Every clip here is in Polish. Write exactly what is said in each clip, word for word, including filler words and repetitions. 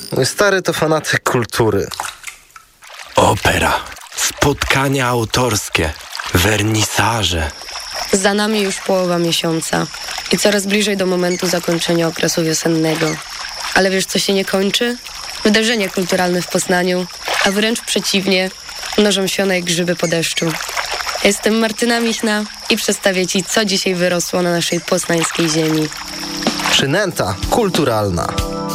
Mój stary to fanatyk kultury. Opera, spotkania autorskie, wernisaże. Za nami już połowa miesiąca i coraz bliżej do momentu zakończenia okresu wiosennego. Ale wiesz, co się nie kończy? Wydarzenia kulturalne w Poznaniu, a wręcz przeciwnie, mnożą się one jak grzyby po deszczu. Jestem Martyna Michna i przedstawię Ci, co dzisiaj wyrosło na naszej poznańskiej ziemi. Przynęta kulturalna.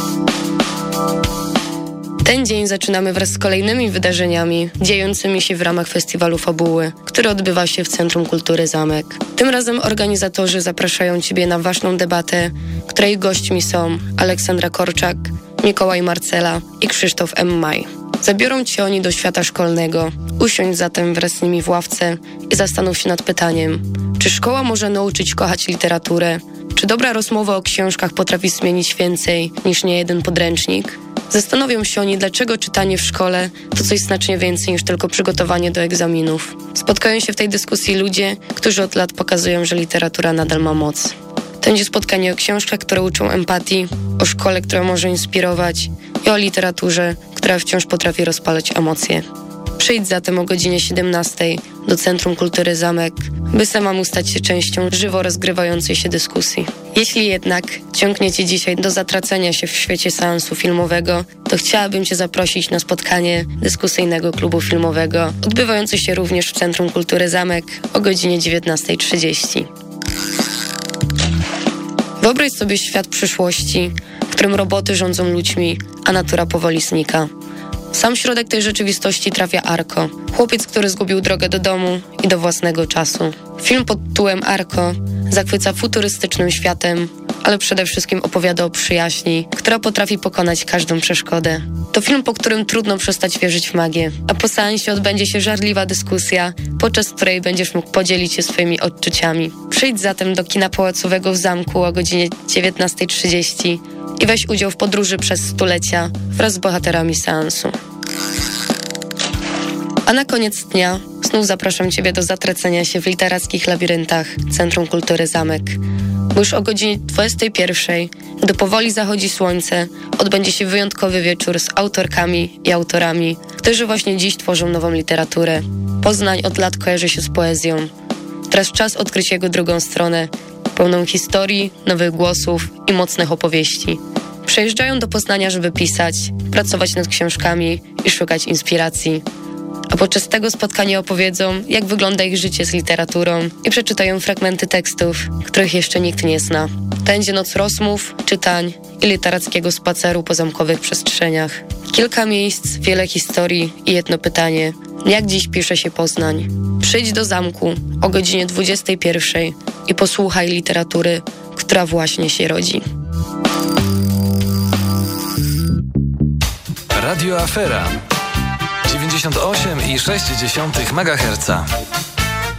Ten dzień zaczynamy wraz z kolejnymi wydarzeniami dziejącymi się w ramach Festiwalu Fabuły, który odbywa się w Centrum Kultury Zamek. Tym razem organizatorzy zapraszają Ciebie na ważną debatę, której gośćmi są Aleksandra Korczak, Mikołaj Marcela i Krzysztof M. Maj. Zabiorą Cię oni do świata szkolnego. Usiądź zatem wraz z nimi w ławce i zastanów się nad pytaniem, czy szkoła może nauczyć kochać literaturę? Czy dobra rozmowa o książkach potrafi zmienić więcej niż niejeden podręcznik? Zastanowią się oni, dlaczego czytanie w szkole to coś znacznie więcej niż tylko przygotowanie do egzaminów. Spotkają się w tej dyskusji ludzie, którzy od lat pokazują, że literatura nadal ma moc. To będzie spotkanie o książkach, które uczą empatii, o szkole, która może inspirować i o literaturze, która wciąż potrafi rozpalać emocje. Przyjdź zatem o godzinie siedemnastej do Centrum Kultury Zamek, by samemu stać się częścią żywo rozgrywającej się dyskusji. Jeśli jednak ciągnie Cię dzisiaj do zatracenia się w świecie seansu filmowego, to chciałabym Cię zaprosić na spotkanie dyskusyjnego klubu filmowego, odbywające się również w Centrum Kultury Zamek o godzinie dziewiętnasta trzydzieści. Wyobraź sobie świat przyszłości, w którym roboty rządzą ludźmi, a natura powoli znika. W sam środek tej rzeczywistości trafia Arko, chłopiec, który zgubił drogę do domu i do własnego czasu. Film pod tytułem Arko zachwyca futurystycznym światem, ale przede wszystkim opowiada o przyjaźni, która potrafi pokonać każdą przeszkodę. To film, po którym trudno przestać wierzyć w magię, a po seansie odbędzie się żarliwa dyskusja, podczas której będziesz mógł podzielić się swoimi odczuciami. Przyjdź zatem do kina pałacowego w Zamku o godzinie dziewiętnasta trzydzieści i weź udział w podróży przez stulecia wraz z bohaterami seansu. A na koniec dnia znów zapraszam Ciebie do zatracenia się w literackich labiryntach Centrum Kultury Zamek. Bo już o godzinie dwudziestej pierwszej, gdy powoli zachodzi słońce, odbędzie się wyjątkowy wieczór z autorkami i autorami, którzy właśnie dziś tworzą nową literaturę. Poznań od lat kojarzy się z poezją. Teraz czas odkryć jego drugą stronę, pełną historii, nowych głosów i mocnych opowieści. Przyjeżdżają do Poznania, żeby pisać, pracować nad książkami i szukać inspiracji. A podczas tego spotkania opowiedzą, jak wygląda ich życie z literaturą i przeczytają fragmenty tekstów, których jeszcze nikt nie zna. To będzie noc rozmów, czytań i literackiego spaceru po zamkowych przestrzeniach. Kilka miejsc, wiele historii i jedno pytanie. Jak dziś pisze się Poznań? Przyjdź do Zamku o godzinie dwudziestej pierwszej i posłuchaj literatury, która właśnie się rodzi. Radio Afera dziewięćdziesiąt osiem i sześć dziesiątych megaherca.